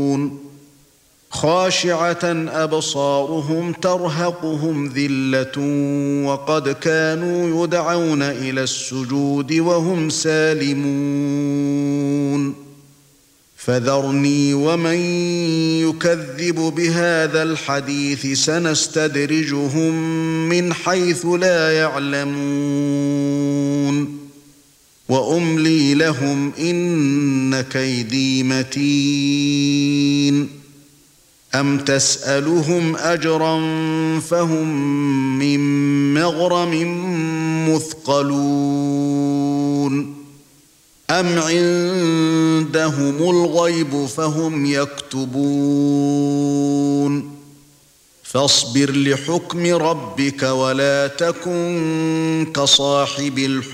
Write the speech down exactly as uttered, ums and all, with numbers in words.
خاشعة أبصارهم ترهقهم ذلة وقد كانوا يدعون إلى السجود وهم سالمون فذرني ومن يكذب بهذا الحديث سنستدرجهم من حيث لا يعلمون وأملي لهم إن كيدي متين أم تسألهم أجرا فهم من مغرم مثقلون أم عندهم الغيب فهم يكتبون فاصبر لحكم ربك ولا تكن كصاحب الحكم